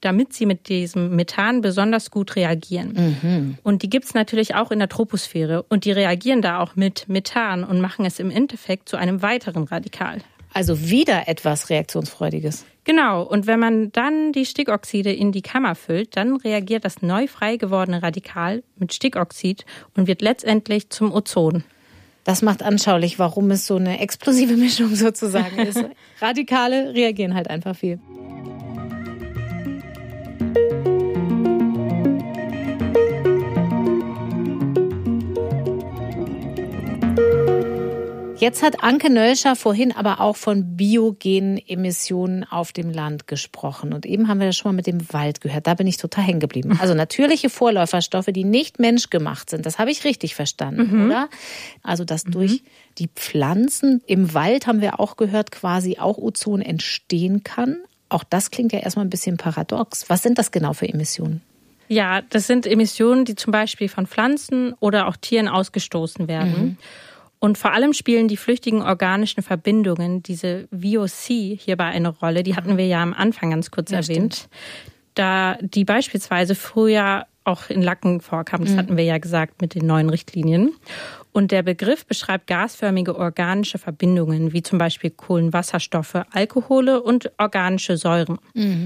damit sie mit diesem Methan besonders gut reagieren. Mhm. Und die gibt es natürlich auch in der Troposphäre. Und die reagieren da auch mit Methan und machen es im Endeffekt zu einem weiteren Radikal. Also wieder etwas Reaktionsfreudiges. Genau, und wenn man dann die Stickoxide in die Kammer füllt, dann reagiert das neu frei gewordene Radikal mit Stickoxid und wird letztendlich zum Ozon. Das macht anschaulich, warum es so eine explosive Mischung sozusagen ist. Radikale reagieren halt einfach viel. Jetzt hat Anke Nölscher vorhin aber auch von biogenen Emissionen auf dem Land gesprochen. Und eben haben wir das schon mal mit dem Wald gehört. Da bin ich total hängen geblieben. Also natürliche Vorläuferstoffe, die nicht menschgemacht sind. Das habe ich richtig verstanden, oder? Also dass durch die Pflanzen im Wald, haben wir auch gehört, quasi auch Ozon entstehen kann. Auch das klingt ja erstmal ein bisschen paradox. Was sind das genau für Emissionen? Ja, das sind Emissionen, die zum Beispiel von Pflanzen oder auch Tieren ausgestoßen werden. Und vor allem spielen die flüchtigen organischen Verbindungen, diese VOC, hierbei eine Rolle. Die hatten wir ja am Anfang ganz kurz erwähnt. Da die beispielsweise früher auch in Lacken vorkamen, das hatten wir ja gesagt mit den neuen Richtlinien. Und der Begriff beschreibt gasförmige organische Verbindungen, wie zum Beispiel Kohlenwasserstoffe, Alkohole und organische Säuren.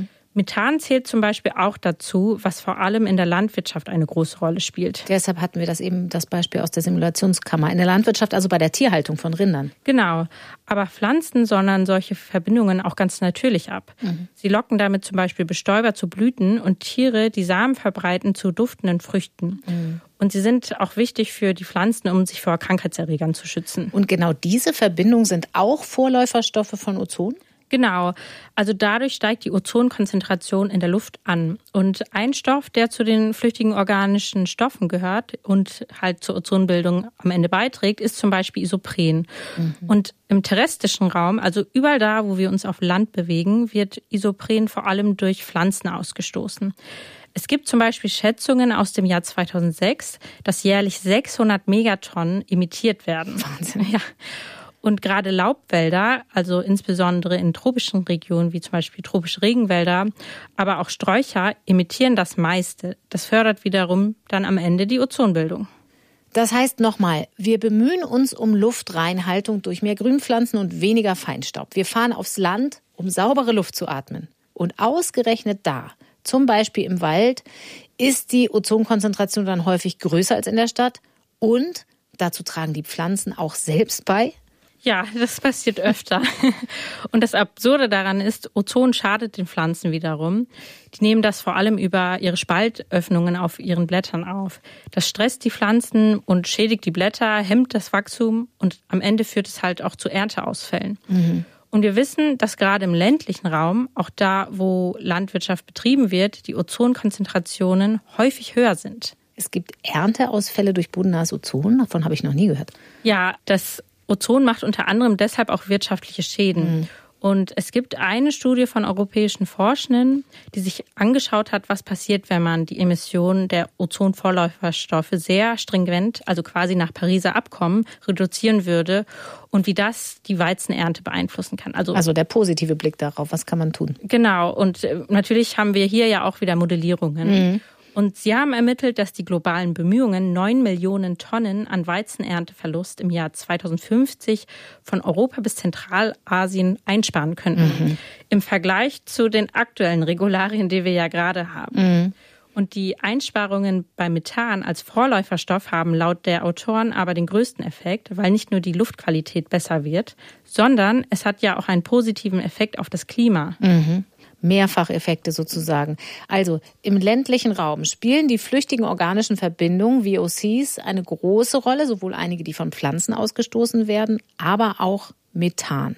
Methan zählt zum Beispiel auch dazu, was vor allem in der Landwirtschaft eine große Rolle spielt. Deshalb hatten wir das Beispiel aus der Simulationskammer. In der Landwirtschaft, also bei der Tierhaltung von Rindern. Genau. Aber Pflanzen sondern solche Verbindungen auch ganz natürlich ab. Sie locken damit zum Beispiel Bestäuber zu Blüten und Tiere, die Samen verbreiten, zu duftenden Früchten. Und sie sind auch wichtig für die Pflanzen, um sich vor Krankheitserregern zu schützen. Und genau diese Verbindungen sind auch Vorläuferstoffe von Ozon? Genau, also dadurch steigt die Ozonkonzentration in der Luft an. Und ein Stoff, der zu den flüchtigen organischen Stoffen gehört und halt zur Ozonbildung am Ende beiträgt, ist zum Beispiel Isopren. Und im terrestrischen Raum, also überall da, wo wir uns auf Land bewegen, wird Isopren vor allem durch Pflanzen ausgestoßen. Es gibt zum Beispiel Schätzungen aus dem Jahr 2006, dass jährlich 600 Megatonnen emittiert werden. Wahnsinn. Ja. Und gerade Laubwälder, also insbesondere in tropischen Regionen wie zum Beispiel tropische Regenwälder, aber auch Sträucher emittieren das meiste. Das fördert wiederum dann am Ende die Ozonbildung. Das heißt nochmal, wir bemühen uns um Luftreinhaltung durch mehr Grünpflanzen und weniger Feinstaub. Wir fahren aufs Land, um saubere Luft zu atmen. Und ausgerechnet da, zum Beispiel im Wald, ist die Ozonkonzentration dann häufig größer als in der Stadt. Und dazu tragen die Pflanzen auch selbst bei. Ja, das passiert öfter. Und das Absurde daran ist, Ozon schadet den Pflanzen wiederum. Die nehmen das vor allem über ihre Spaltöffnungen auf ihren Blättern auf. Das stresst die Pflanzen und schädigt die Blätter, hemmt das Wachstum und am Ende führt es halt auch zu Ernteausfällen. Und wir wissen, dass gerade im ländlichen Raum, auch da, wo Landwirtschaft betrieben wird, die Ozonkonzentrationen häufig höher sind. Es gibt Ernteausfälle durch bodennahes Ozon, davon habe ich noch nie gehört. Ja, das Ozon macht unter anderem deshalb auch wirtschaftliche Schäden. Und es gibt eine Studie von europäischen Forschenden, die sich angeschaut hat, was passiert, wenn man die Emissionen der Ozonvorläuferstoffe sehr stringent, also quasi nach Pariser Abkommen, reduzieren würde und wie das die Weizenernte beeinflussen kann. Also der positive Blick darauf, was kann man tun? Genau, und natürlich haben wir hier ja auch wieder Modellierungen. Und sie haben ermittelt, dass die globalen Bemühungen 9 Millionen Tonnen an Weizenernteverlust im Jahr 2050 von Europa bis Zentralasien einsparen könnten. Im Vergleich zu den aktuellen Regularien, die wir ja gerade haben. Und die Einsparungen bei Methan als Vorläuferstoff haben laut der Autoren aber den größten Effekt, weil nicht nur die Luftqualität besser wird, sondern es hat ja auch einen positiven Effekt auf das Klima. Mehrfacheffekte sozusagen. Also im ländlichen Raum spielen die flüchtigen organischen Verbindungen, VOCs, eine große Rolle, sowohl einige, die von Pflanzen ausgestoßen werden, aber auch Methan.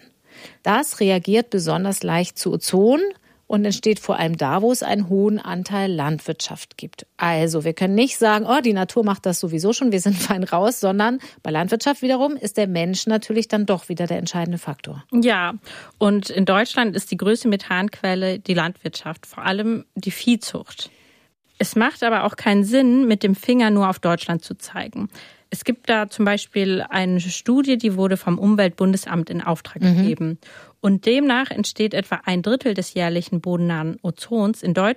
Das reagiert besonders leicht zu Ozon und entsteht vor allem da, wo es einen hohen Anteil Landwirtschaft gibt. Also wir können nicht sagen, oh, die Natur macht das sowieso schon, wir sind fein raus, sondern bei Landwirtschaft wiederum ist der Mensch natürlich dann doch wieder der entscheidende Faktor. Ja, und in Deutschland ist die größte Methanquelle die Landwirtschaft, vor allem die Viehzucht. Es macht aber auch keinen Sinn, mit dem Finger nur auf Deutschland zu zeigen. Es gibt da zum Beispiel eine Studie, die wurde vom Umweltbundesamt in Auftrag gegeben. Und demnach entsteht etwa 1/3 des jährlichen bodennahen Ozons in Deutschland